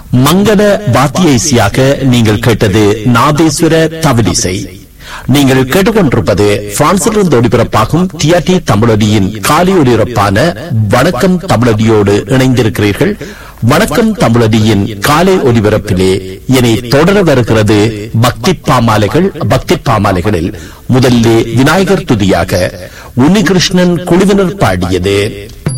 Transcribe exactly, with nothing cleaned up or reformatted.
மங்கள வாத்திய இசையாக நீங்கள் கேட்டது நாதேஸ்வர தவிலிசை. நீங்கள் கேட்டுக்கொண்டிருப்பது பிரான்சிலிருந்து ஒளிபரப்பாகும் டிஆர்டி தமிழொலியின் காலை ஒலிபரப்பான வணக்கம் தமிழொலியோடு இணைந்திருக்கிறீர்கள். வணக்கம் தமிழொலியின் காலை ஒலிபரப்பிலே இனி தொடர வருகிறது பக்தி பாமாலைகள். பக்தி பாமாலைகளில் முதலிலே விநாயகர் துதியாக உன்னிகிருஷ்ணன் குழுவினர் பாடியது.